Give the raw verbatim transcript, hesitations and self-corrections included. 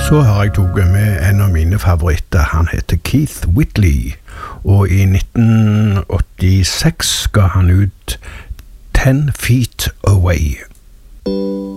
Så har jeg taget med en av mine favoritter. Han heter Keith Whitley, og i nitten åttiseks ga han ut Ten Feet Away.